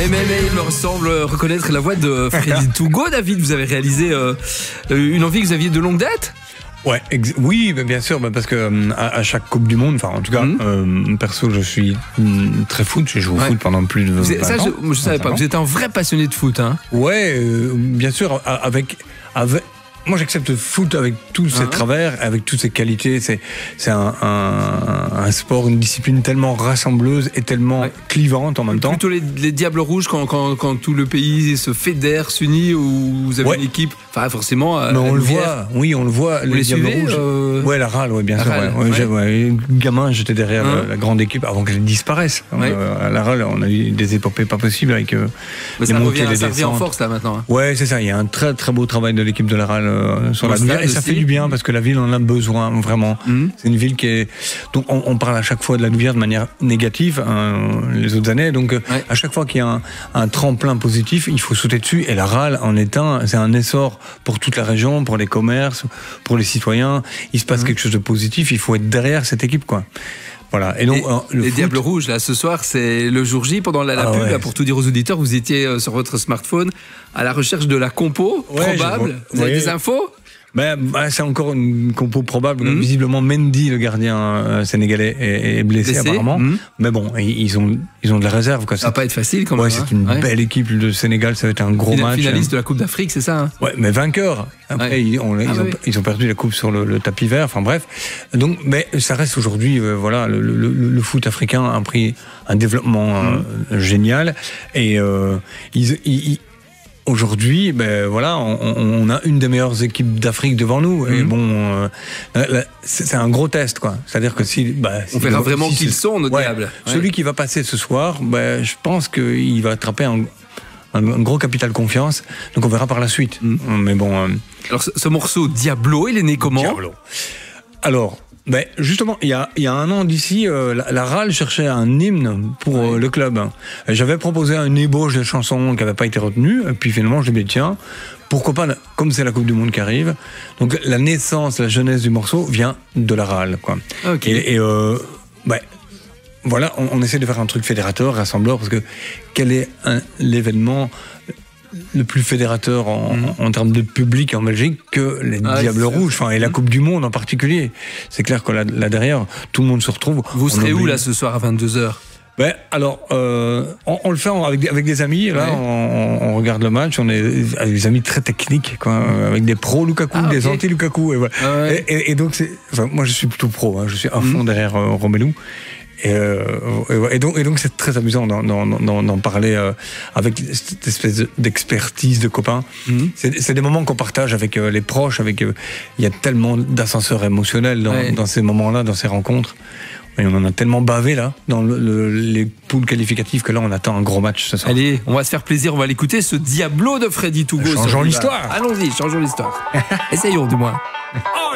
Mais il me semble reconnaître la voix de Freddy Tougaud. David, vous avez réalisé une envie que vous aviez de longue date? Ouais, oui, bien sûr, parce que à chaque Coupe du Monde, enfin en tout cas, perso, je suis très foot. J'ai joué au foot pendant plus de 20 ans. Ça, je savais pas. Vous êtes un vrai passionné de foot, hein? Ouais, bien sûr, moi, j'accepte le foot avec tous ses travers, avec toutes ses qualités. C'est un sport, une discipline tellement rassembleuse et tellement clivante en même temps. Plutôt les Diables Rouges quand tout le pays se fédère, s'unit, ou vous avez une équipe. Enfin, forcément. Mais on le voit. Oui, on le voit. Les Diables Rouges. Ouais, la RAL, bien sûr. Gamin, j'étais derrière la grande équipe avant qu'elle disparaisse. À la RAL, on a eu des épopées pas possibles avec les montées, les descentes. Ça revient en force là maintenant. Ouais, c'est ça. Il y a un très très beau travail de l'équipe de la RAL sur la Louvière, et ça fait du bien parce que la ville en a besoin vraiment. C'est une ville qui est, donc on parle à chaque fois de la Louvière de manière négative les autres années, donc à chaque fois qu'il y a un tremplin positif, il faut sauter dessus, et la RAL en est c'est un essor pour toute la région, pour les commerces, pour les citoyens. Il se passe quelque chose de positif, il faut être derrière cette équipe, quoi. Voilà. Et donc, les Diables Rouges, là, ce soir, c'est le jour J, pendant la pub, là, pour tout dire aux auditeurs, vous étiez sur votre smartphone à la recherche de la compo probable. Vous avez des infos? C'est encore une compo probable. Visiblement, Mendy, le gardien sénégalais, est blessé apparemment. Mais bon, ils ont de la réserve, quoi. Ça va pas être facile quand même. Ouais, c'est une belle équipe de Sénégal. Ça va être un gros match. Finaliste de la Coupe d'Afrique, c'est ça, hein? Ouais, mais vainqueur. Après, ils ont perdu la coupe sur le tapis vert. Enfin bref. Donc, mais ça reste aujourd'hui, voilà, le foot africain a pris un développement génial, et aujourd'hui, voilà, on a une des meilleures équipes d'Afrique devant nous. Et bon, c'est un gros test, quoi. C'est-à-dire que on verra vraiment qui ils sont, nos diables. Celui qui va passer ce soir, je pense qu'il va attraper un gros capital confiance. Donc on verra par la suite. Mais bon. Alors ce morceau Diablo, il est né comment? Diablo. Alors. Justement, il y a un an d'ici, la RAL cherchait un hymne pour le club. J'avais proposé une ébauche de chanson qui n'avait pas été retenue, et puis finalement je me dis tiens, pourquoi pas, comme c'est la Coupe du Monde qui arrive, donc la naissance, la jeunesse du morceau vient de la RAL, quoi. Et voilà, on essaie de faire un truc fédérateur, rassembleur, parce que quel est l'événement le plus fédérateur en termes de public en Belgique que les Diables Rouges, et la Coupe du Monde en particulier. C'est clair que là derrière, tout le monde se retrouve. Vous serez où là ce soir à 22h? Alors, on le fait avec des amis. Là, on regarde le match. On est avec des amis très techniques, quoi, avec des pros Lukaku, des anti-Lukaku. Et donc, moi, je suis plutôt pro. Je suis à fond derrière Romelu. Et donc c'est très amusant d'en parler avec cette espèce d'expertise de copains. C'est des moments qu'on partage avec les proches. Il y a tellement d'ascenseurs émotionnels dans ces moments-là, dans ces rencontres. Et on en a tellement bavé là dans les poules qualificatives que là on attend un gros match ce soir. Allez, on va se faire plaisir, on va l'écouter, ce Diablo de Freddy Tougaud. Changeons l'histoire. Allons-y, changeons l'histoire. Essayons du moins.